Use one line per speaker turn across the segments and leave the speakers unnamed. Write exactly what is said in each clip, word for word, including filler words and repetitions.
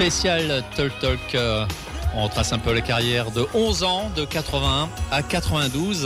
spécial Talk Talk. Euh, on trace un peu la carrière de onze ans, de quatre-vingt-un à quatre-vingt-douze.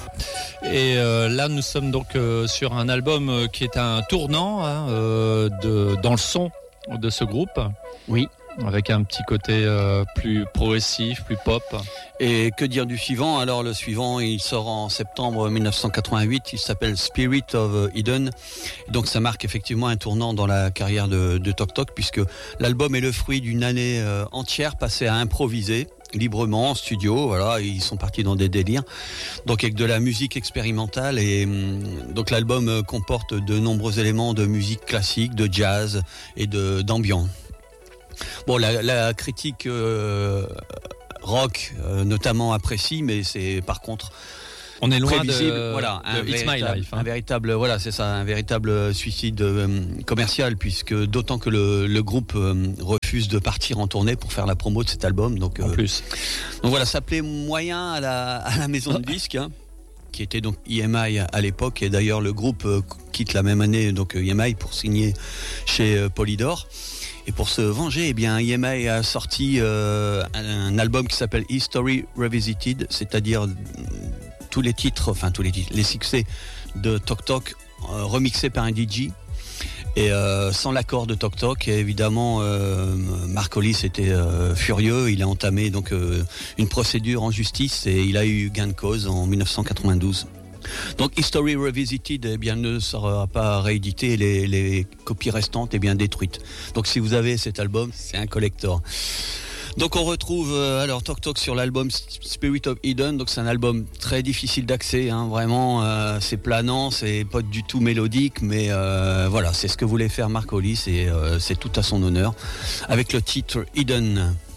Et euh, là, nous sommes donc euh, sur un album euh, qui est un tournant hein, euh, de, dans le son de ce groupe.
Oui.
Avec un petit côté euh, plus progressif, plus pop.
Et que dire du suivant? Alors le suivant, il sort en septembre dix-neuf cent quatre-vingt-huit, il s'appelle Spirit of Eden. Donc ça marque effectivement un tournant dans la carrière de, de Talk Talk, puisque l'album est le fruit d'une année euh, entière passée à improviser librement en studio. Voilà, ils sont partis dans des délires, donc avec de la musique expérimentale. Et donc l'album comporte de nombreux éléments de musique classique, de jazz et de d'ambiance. Bon, la, la critique euh, rock euh, notamment apprécie, mais c'est par contre
on est loin
prévisible.
de,
voilà,
de
un
It's
véritable,
My Life. Hein.
Un véritable, voilà, c'est ça, un véritable suicide euh, commercial, puisque d'autant que le, le groupe euh, refuse de partir en tournée pour faire la promo de cet album. Donc,
en
euh,
plus.
Donc voilà, ça plaît moyen à la, à la maison de disques. Hein, qui était donc E M I à l'époque, et d'ailleurs le groupe euh, quitte la même année donc E M I pour signer chez euh, Polydor. Et pour se venger, eh bien, E M I a sorti euh, un, un album qui s'appelle History Revisited, c'est-à-dire tous les titres, enfin tous les titres, les succès de Talk Talk euh, remixés par un D J. Et euh, sans l'accord de Talk Talk, et évidemment, euh, Mark Hollis était euh, furieux. Il a entamé donc euh, une procédure en justice et il a eu gain de cause en dix-neuf cent quatre-vingt-douze. Donc History Revisited eh bien, ne sera pas réédité et les, les copies restantes eh bien, détruites. Donc si vous avez cet album, c'est un collector. Donc on retrouve euh, alors Talk Talk sur l'album Spirit of Eden. Donc c'est un album très difficile d'accès, hein, vraiment euh, c'est planant, c'est pas du tout mélodique, mais euh, voilà, c'est ce que voulait faire Mark Hollis et euh, c'est tout à son honneur avec le titre Eden.